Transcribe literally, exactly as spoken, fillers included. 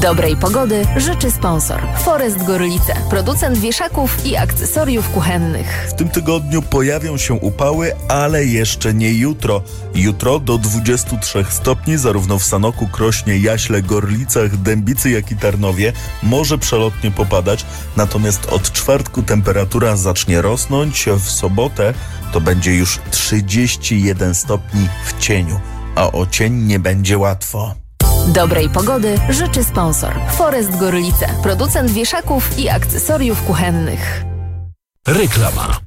Dobrej pogody życzy sponsor Forest Gorlice, producent wieszaków i akcesoriów kuchennych. W tym tygodniu pojawią się upały, ale jeszcze nie jutro. Jutro do dwudziestu trzech stopni zarówno w Sanoku, Krośnie, Jaśle, Gorlicach, Dębicy, jak i Tarnowie może przelotnie popadać. Natomiast od czwartku temperatura zacznie rosnąć. W sobotę to będzie już trzydzieści jeden stopni w cieniu, a o cień nie będzie łatwo. Dobrej pogody życzy sponsor Forest Gorlice, producent wieszaków i akcesoriów kuchennych. Reklama.